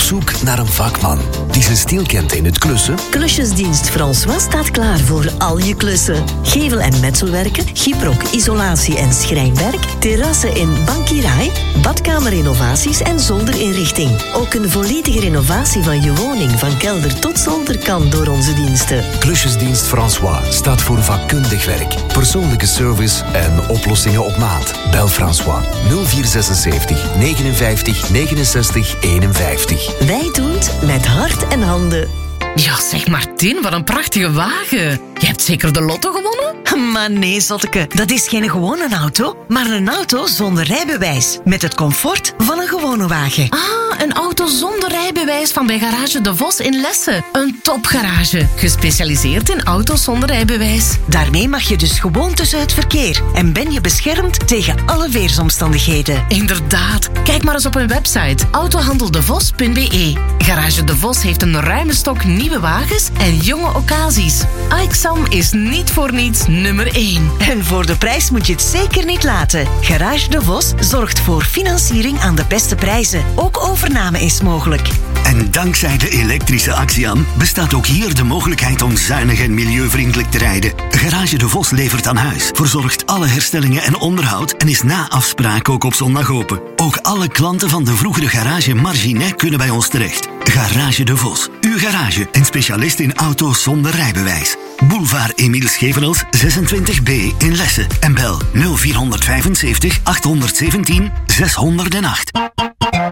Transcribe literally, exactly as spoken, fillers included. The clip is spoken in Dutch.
zoek naar een vakman die zijn stil kent in het klussen? Klusjesdienst François staat klaar voor al je klussen. Gevel- en metselwerken, gyprok, isolatie en schrijnwerk, terrassen in Bankirai, badkamerrenovaties en zolder-inrichting. Ook een volledige renovatie van je woning van kelder tot zolder kan door onze diensten. Klusjesdienst François staat voor vakkundig werk, persoonlijke service en oplossingen op maat. Bel François nul vier zesenzeventig negenenvijftig negenenzestig eenenvijftig. Wij doen het met hart en handen. Ja, zeg Martin, wat een prachtige wagen. Je hebt zeker de lotto gewonnen? Maar nee, zotteke, dat is geen gewone auto, maar een auto zonder rijbewijs. Met het comfort van een gewone wagen. Ah, een auto zonder rijbewijs van bij Garage De Vos in Lesse. Een topgarage, gespecialiseerd in auto's zonder rijbewijs. Daarmee mag je dus gewoon tussen het verkeer en ben je beschermd tegen alle weersomstandigheden. Inderdaad. Kijk maar eens op hun website autohandeldevos punt be. Garage De Vos heeft een ruime stok nieuwe wagens en jonge occasies. Aixam is niet voor niets nummer één. En voor de prijs moet je het zeker niet laten. Garage De Vos zorgt voor financiering aan de beste prijzen. Ook overname is mogelijk. En dankzij de elektrische Axian bestaat ook hier de mogelijkheid om zuinig en milieuvriendelijk te rijden. Garage De Vos levert aan huis, verzorgt alle herstellingen en onderhoud en is na afspraak ook op zondag open. Ook alle klanten van de vroegere garage Marginet kunnen bij ons terecht. Garage De Vos, uw garage en specialist in auto's zonder rijbewijs. Boulevard Emile Schevenels zesentwintig B in Lisse en bel nul vier vijfenzeventig achthonderdzeventien zeshonderdacht.